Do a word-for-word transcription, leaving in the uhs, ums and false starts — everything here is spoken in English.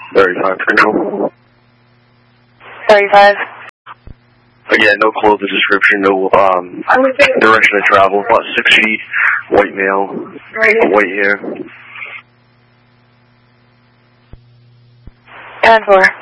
thirty-five for no. thirty-five. Again, no clothing description, no um, direction of travel. About six feet, white male, white hair. ten four.